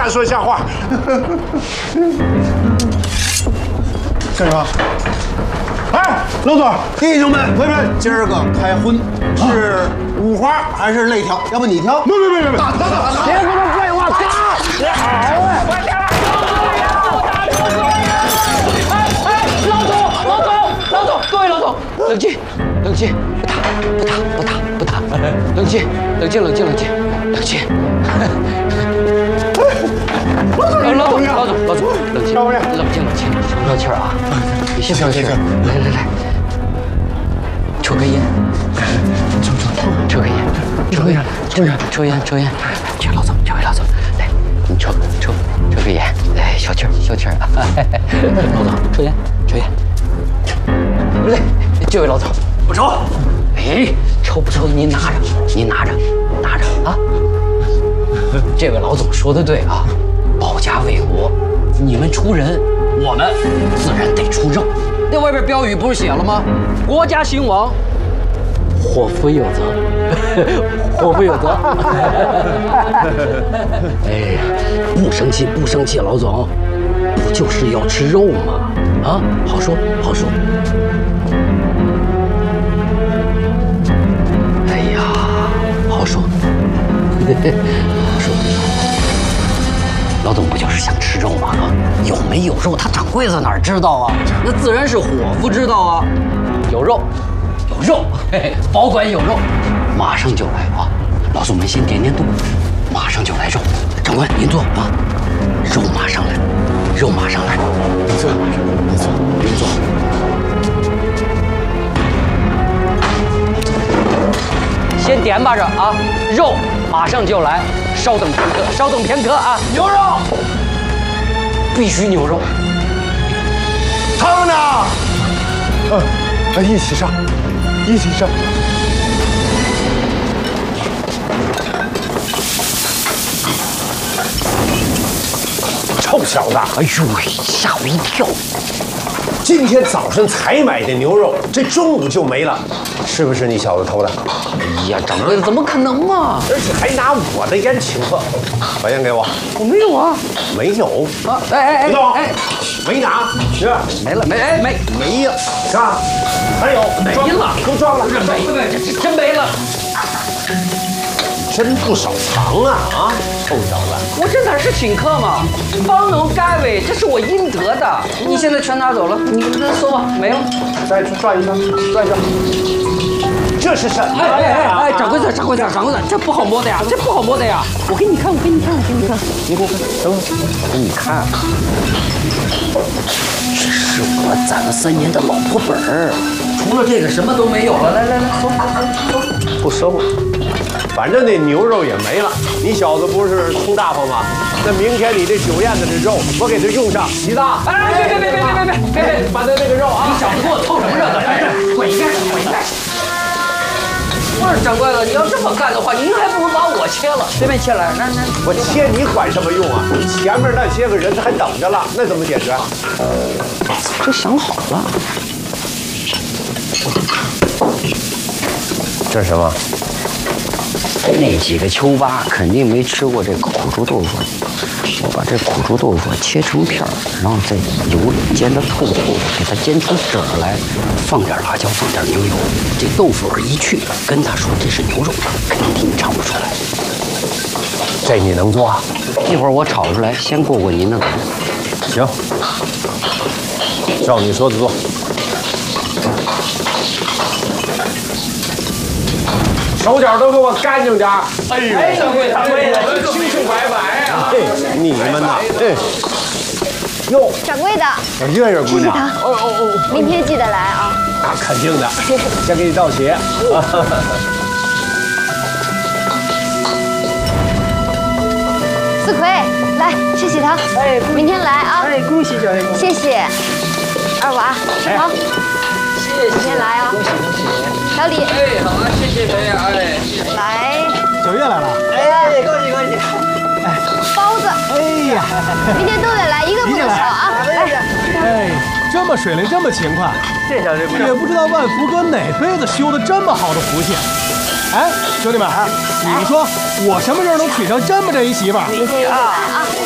瞎说瞎话。干什么？哎，老总， 弟兄们，今儿个开荤是五花还是肋条？要不你挑？ 别！ 别跟他废话，干！快点！ 老总，各位老总，冷静，不打，冷静。老总，冷静，消消气儿啊！你先消气儿，来，抽根烟，抽根烟，抽烟，这位老总，来，你抽根烟，来，消气儿啊！老总，抽烟，不对，这位老总，不抽。哎，抽不抽您拿着啊！这位老总说的对啊，保家卫国，你们出人，我们自然得出肉。那外边标语不是写了吗？国家兴亡，祸福有责。哎呀，不生气，老总，不就是要吃肉吗？啊，好说。哎呀，好说。老总不就是想吃肉吗？有没有肉，他掌柜子哪知道啊？那自然是伙夫知道啊。有肉，保管有肉，马上就来啊！老总们先点肚，马上就来肉。长官您坐啊，肉马上来。您坐。先点吧着啊，肉马上就来，稍等片刻啊。牛肉，必须牛肉。 汤呢？一起上。臭小子！ 哎呦喂，吓我一跳！ 今天早上才买的牛肉，这中午就没了，是不是你小子偷的？ 哎呀，掌柜的怎么可能啊？ 而且还拿我的烟请客，把烟给我。 我没有啊。 没有啊？哎， 没拿，是没了，没呀，是吧？还有没了， 都装了， 这真没了。 真不少藏啊！臭小子， 我这哪是请客嘛？方能该为，这是我应得的。你现在全拿走了，你搜吧，没了。 再去转一转。这是什么？ 哎，掌柜的，这不好摸的呀，我给你看。你给我看，等会儿，我给你看。这是我攒了3年的老婆本儿，除了这个什么都没有了。来，搜， 不收。反正那牛肉也没了，你小子不是通大方吗？那明天你这酒宴的这肉，我给它用上。急子，别，把那个肉啊！ 你小子给我凑什么热闹？滚一边！不是掌柜的，你要这么干的话，您还不如把我切了，随便切来。那我切你管什么用啊？前面那些个人还等着了，那怎么解决？ 早就想好了。 这是什么？ 那几个丘巴肯定没吃过这苦猪豆腐，我把这苦猪豆腐切成片儿，然后在油里煎得透透的，给它煎出褶来，放点辣椒，放点牛油，这豆腐味一去，跟他说这是牛肉，肯定尝不出来。 这你能做？ 一会儿我炒出来，先过您的嘴。 行，照你说的做。手脚都给我干净点。哎呦，掌柜的，清清白白啊！你们呐，哟， 掌柜的， 月月姑娘， 明天记得来啊！ 那肯定的，先给你道谢。 四奎，来吃喜糖。哎，明天来啊！ 哎，恭喜小爷， 谢谢。二娃，吃糖。 谢谢， 明天来啊！ 恭喜你。 小李， 哎，好啊，谢谢大家，哎， 来。 小月来了，哎，恭喜恭喜。哎， 包子， 哎呀， 明天都得来，一个不能少啊！来， 哎，这么水灵，这么勤快，这小姐也不知道万福哥哪辈子修的这么好的福气。哎，兄弟们，你们说我什么时候能娶上这么一媳妇儿？ 明天一定来啊！